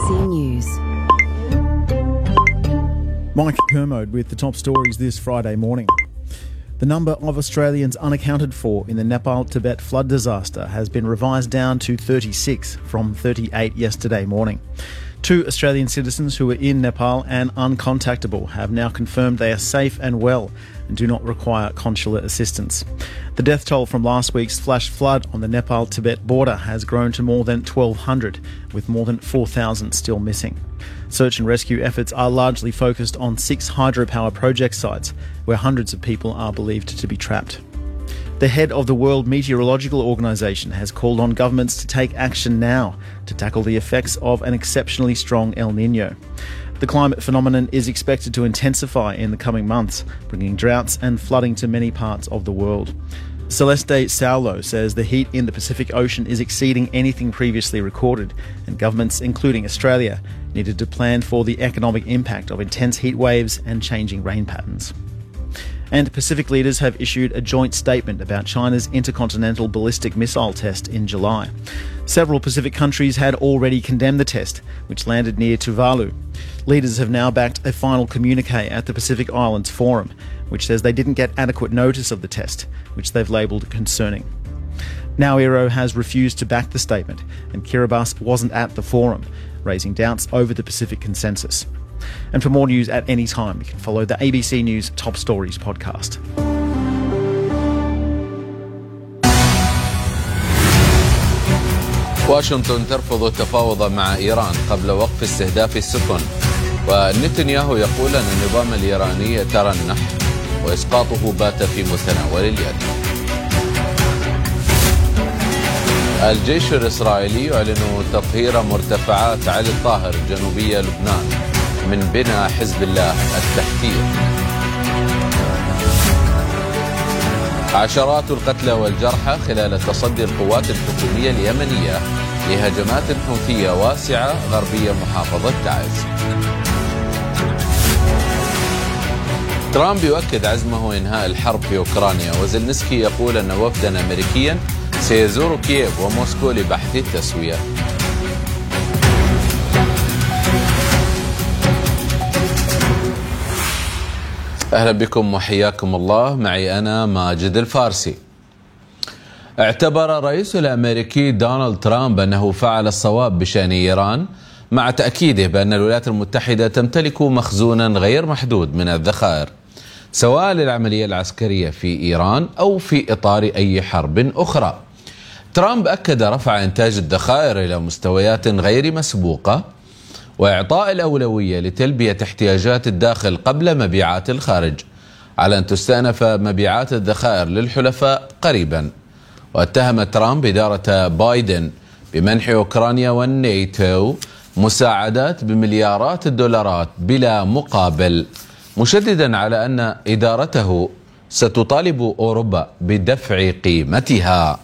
ABC News. Mike Kermode with the top stories this Friday morning. The number of Australians unaccounted for in the Nepal-Tibet flood disaster has been revised down to 36 from 38 yesterday morning. 2 Australian citizens who were in Nepal and uncontactable have now confirmed they are safe and well and do not require consular assistance. The death toll from last week's flash flood on the Nepal-Tibet border has grown to more than 1,200, with more than 4,000 still missing. Search and rescue efforts are largely focused on 6 hydropower project sites where hundreds of people are believed to be trapped. The head of the World Meteorological Organization has called on governments to take action now to tackle the effects of an exceptionally strong El Niño. The climate phenomenon is expected to intensify in the coming months, bringing droughts and flooding to many parts of the world. Celeste Saulo says the heat in the Pacific Ocean is exceeding anything previously recorded, and governments, including Australia, needed to plan for the economic impact of intense heat waves and changing rain patterns. And Pacific leaders have issued a joint statement about China's intercontinental ballistic missile test in July. Several Pacific countries had already condemned the test, which landed near Tuvalu. Leaders have now backed a final communique at the Pacific Islands Forum, which says they didn't get adequate notice of the test, which they've labelled concerning. Naoero has refused to back the statement, and Kiribati wasn't at the forum, raising doubts over the Pacific consensus. And for more news at any time, you can follow the ABC News Top Stories podcast. واشنطن ترفض التفاوض مع إيران قبل وقف استهداف السفن، ونتنياهو يقول أن النظام الإيراني يترنح وإسقاطه بات في متناول اليد. الجيش الإسرائيلي يعلن تطهير مرتفعات علي الطاهر جنوبية لبنان من بناء حزب الله التحتير. عشرات القتلى والجرحى خلال تصدي القوات الحكومية اليمنية لهجمات حوثية واسعة غربية محافظة تعز. ترامب يؤكد عزمه إنهاء الحرب في أوكرانيا، وزلنسكي يقول أن وفدا أمريكيا سيزور كييف وموسكو لبحث التسوية. أهلا بكم وحياكم الله، معي أنا ماجد الفارسي. اعتبر الرئيس الأمريكي دونالد ترامب أنه فعل الصواب بشأن إيران، مع تأكيده بأن الولايات المتحدة تمتلك مخزونا غير محدود من الذخائر، سواء للعملية العسكرية في إيران أو في إطار أي حرب أخرى. ترامب أكد رفع إنتاج الذخائر إلى مستويات غير مسبوقة، وإعطاء الأولوية لتلبية احتياجات الداخل قبل مبيعات الخارج، على أن تستأنف مبيعات الذخائر للحلفاء قريبا. واتهم ترامب إدارة بايدن بمنح أوكرانيا والناتو مساعدات بمليارات الدولارات بلا مقابل، مشددا على أن إدارته ستطالب أوروبا بدفع قيمتها.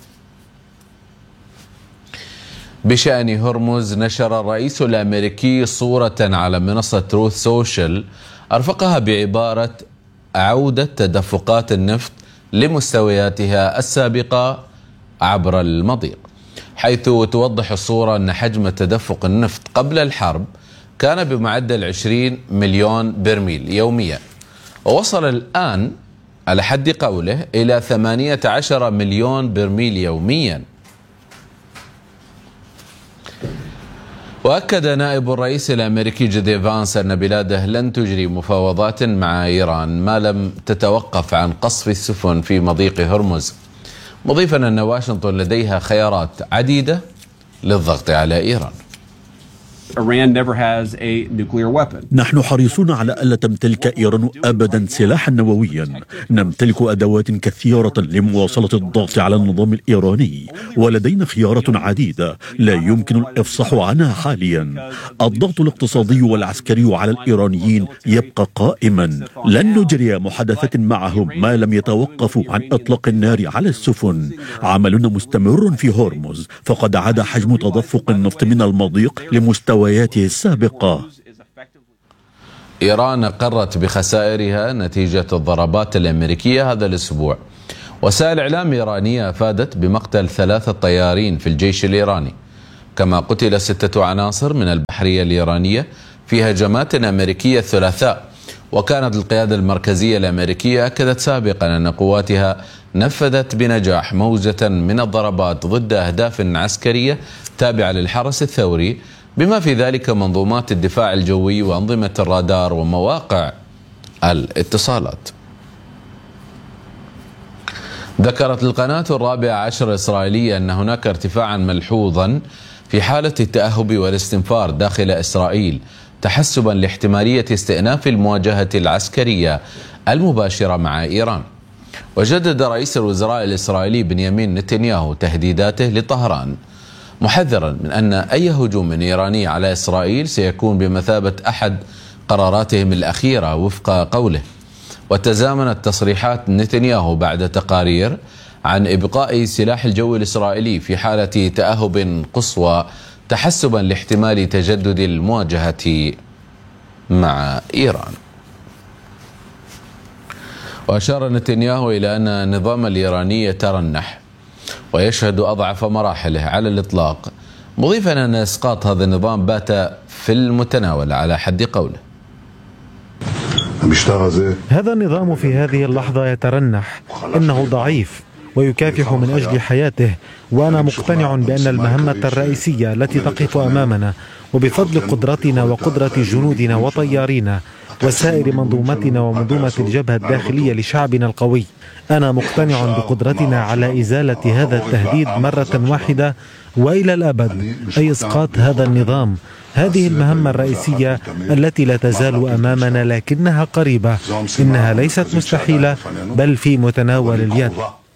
بشأن هرمز، نشر الرئيس الأمريكي صورة على منصة تروث سوشيال أرفقها بعبارة عودة تدفقات النفط لمستوياتها السابقة عبر المضيق، حيث توضح الصورة أن حجم تدفق النفط قبل الحرب كان بمعدل 20 مليون برميل يوميا، ووصل الآن على حد قوله إلى 18 مليون برميل يوميا. وأكد نائب الرئيس الأمريكي جدي فانس أن بلاده لن تجري مفاوضات مع إيران ما لم تتوقف عن قصف السفن في مضيق هرمز، مضيفا أن واشنطن لديها خيارات عديدة للضغط على إيران. نحن حريصون على ألا تمتلك إيران أبدا سلاحا نوويا. نمتلك أدوات كثيرة لمواصلة الضغط على النظام الإيراني، ولدينا خيارات عديدة لا يمكن الإفصاح عنها حاليا. الضغط الاقتصادي والعسكري على الإيرانيين يبقى قائما. لن نجري محادثات معهم ما لم يتوقفوا عن إطلاق النار على السفن. عملنا مستمر في هرمز، فقد عاد حجم تدفق النفط من المضيق لمستوياته السابقة. إيران أقرت بخسائرها نتيجة الضربات الأمريكية هذا الأسبوع، وسائل إعلام إيرانية أفادت بمقتل 3 طيارين في الجيش الإيراني، كما قتل 6 عناصر من البحرية الإيرانية في هجمات أمريكية الثلاثاء. وكانت القيادة المركزية الأمريكية أكدت سابقا أن قواتها نفذت بنجاح موجة من الضربات ضد أهداف عسكرية تابعة للحرس الثوري، بما في ذلك منظومات الدفاع الجوي وأنظمة الرادار ومواقع الاتصالات. ذكرت القناة 14 الإسرائيلية أن هناك ارتفاعا ملحوظا في حالة التأهب والاستنفار داخل إسرائيل تحسبا لاحتمالية استئناف المواجهة العسكرية المباشرة مع إيران. وجدد رئيس الوزراء الإسرائيلي بنيامين نتنياهو تهديداته لطهران، محذرا من أن أي هجوم إيراني على إسرائيل سيكون بمثابة أحد قراراتهم الأخيرة وفق قوله. وتزامنت تصريحات نتنياهو بعد تقارير عن إبقاء سلاح الجو الإسرائيلي في حالة تأهب قصوى تحسبا لاحتمال تجدد المواجهة مع إيران. وأشار نتنياهو إلى أن النظام الإيراني يترنح ويشهد أضعف مراحله على الإطلاق، مضيفا أن إسقاط هذا النظام بات في المتناول على حد قوله. هذا النظام في هذه اللحظة يترنح، إنه ضعيف ويكافح من أجل حياته، وأنا مقتنع بأن المهمة الرئيسية التي تقف أمامنا وبفضل قدرتنا وقدرة جنودنا وطيارينا وسائر منظومتنا ومنظومة الجبهة الداخلية لشعبنا القوي، أنا مقتنع بقدرتنا على إزالة هذا التهديد مرة واحدة وإلى الأبد، أي إسقاط هذا النظام. هذه المهمة الرئيسية التي لا تزال أمامنا، لكنها قريبة، إنها ليست مستحيلة بل في متناول اليد.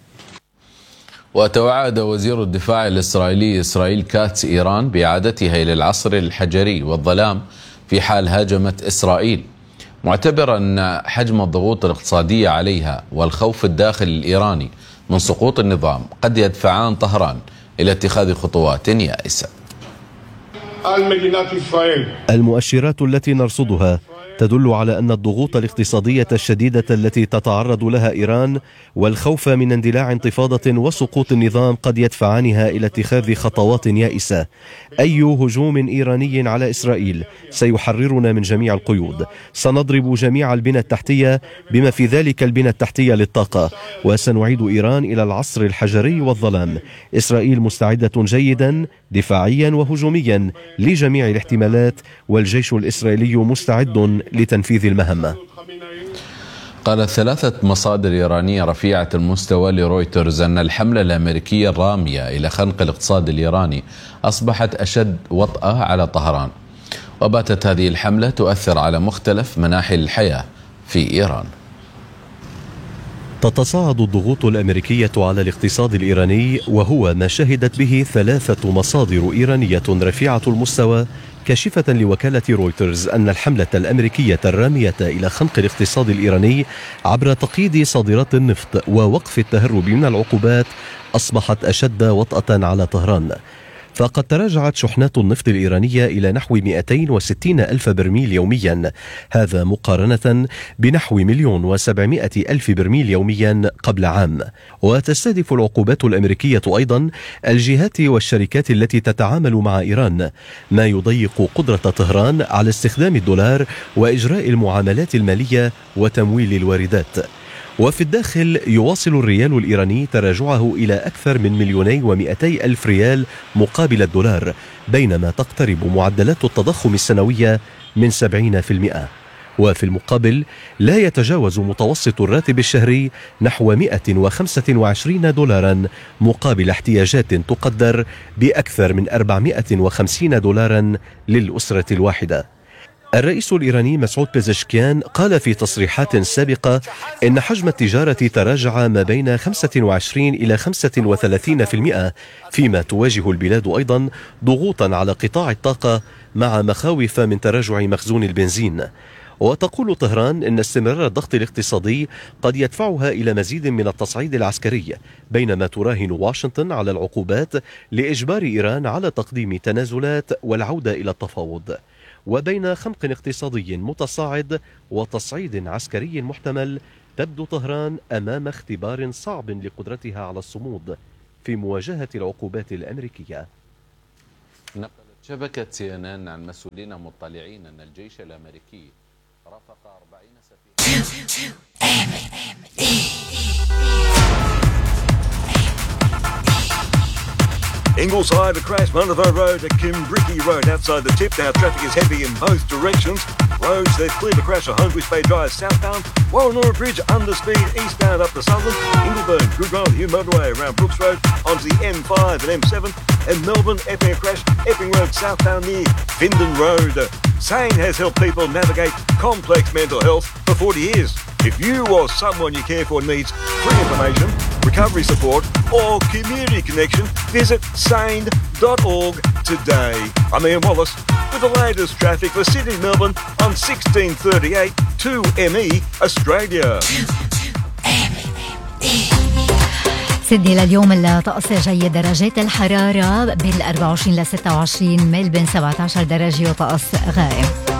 وتوعد وزير الدفاع الإسرائيلي إسرائيل كاتس إيران بإعادتها إلى العصر الحجري والظلام في حال هاجمت إسرائيل، معتبرا أن حجم الضغوط الاقتصادية عليها والخوف الداخلي الإيراني من سقوط النظام قد يدفعان طهران إلى اتخاذ خطوات يائسة. المؤشرات التي نرصدها تدل على أن الضغوط الاقتصادية الشديدة التي تتعرض لها إيران والخوف من اندلاع انتفاضة وسقوط النظام قد يدفعانها إلى اتخاذ خطوات يائسة. أي هجوم إيراني على إسرائيل سيحررنا من جميع القيود، سنضرب جميع البنى التحتية بما في ذلك البنى التحتية للطاقة، وسنعيد إيران إلى العصر الحجري والظلام. إسرائيل مستعدة جيدا دفاعيا وهجوميا لجميع الاحتمالات، والجيش الإسرائيلي مستعد لتنفيذ المهمة. قالت 3 مصادر إيرانية رفيعة المستوى لرويترز أن الحملة الأمريكية الرامية إلى خنق الاقتصاد الإيراني أصبحت أشد وطأة على طهران، وباتت هذه الحملة تؤثر على مختلف مناحي الحياة في إيران. تتصاعد الضغوط الأمريكية على الاقتصاد الإيراني، وهو ما شهدت به 3 مصادر إيرانية رفيعة المستوى كاشفة لوكالة رويترز أن الحملة الأمريكية الرامية إلى خنق الاقتصاد الإيراني عبر تقييد صادرات النفط ووقف التهرب من العقوبات أصبحت أشد وطأة على طهران. فقد تراجعت شحنات النفط الإيرانية إلى نحو 260 ألف برميل يوميا، هذا مقارنة بنحو 1,700,000 برميل يوميا قبل عام. وتستهدف العقوبات الأمريكية أيضا الجهات والشركات التي تتعامل مع إيران، ما يضيق قدرة طهران على استخدام الدولار وإجراء المعاملات المالية وتمويل الواردات. وفي الداخل يواصل الريال الإيراني تراجعه إلى أكثر من 2,200,000 ريال مقابل الدولار، بينما تقترب معدلات التضخم السنوية من 70%. وفي المقابل لا يتجاوز متوسط الراتب الشهري نحو 125 دولارا مقابل احتياجات تقدر بأكثر من 450 دولارا للأسرة الواحدة. الرئيس الإيراني مسعود بيزشكيان قال في تصريحات سابقة إن حجم التجارة تراجع ما بين 25 إلى 35%، فيما تواجه البلاد أيضا ضغوطا على قطاع الطاقة مع مخاوف من تراجع مخزون البنزين. وتقول طهران إن استمرار الضغط الاقتصادي قد يدفعها إلى مزيد من التصعيد العسكري، بينما تراهن واشنطن على العقوبات لإجبار إيران على تقديم تنازلات والعودة إلى التفاوض. وبين خنق اقتصادي متصاعد وتصعيد عسكري محتمل، تبدو طهران أمام اختبار صعب لقدرتها على الصمود في مواجهة العقوبات الأمريكية. نقلت شبكة CNN عن مسؤولين مطلعين أن الجيش الأمريكي رافق 40 سفينة. Ingleside, a crash, Montevideo Road at Kimbrickie Road outside the tip. Now traffic is heavy in both directions. Roads, they're clear to crash on Holmbush Bay Drive southbound. Warranora Bridge under speed eastbound up to Sutherland. Ingleburn, Good Road, Hugh Motorway around Brooks Road onto the M5 and M7. And Melbourne, Epping crash, Epping Road southbound near Findon Road. SANE has helped people navigate complex mental health for 40 years. If you or someone you care for needs free information, recovery support or community connection, visit sane.org today. I'm Ian Wallace with the latest traffic for Sydney Melbourne on 1638 2ME Australia. سيدني لليوم الطقس جيد، درجات الحرارة بين 24 ل 26، ملبن 17 درجة وطقس غائم.